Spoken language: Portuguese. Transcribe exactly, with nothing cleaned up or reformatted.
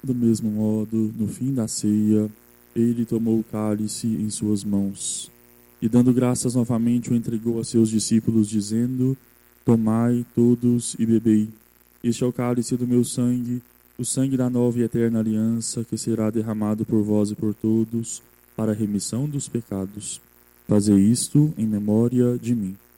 Do mesmo modo, no fim da ceia, ele tomou o cálice em suas mãos e, dando graças novamente, o entregou a seus discípulos, dizendo: Tomai todos e bebei. Este é o cálice do meu sangue, o sangue da nova e eterna aliança, que será derramado por vós e por todos, para a remissão dos pecados. Fazei isto em memória de mim.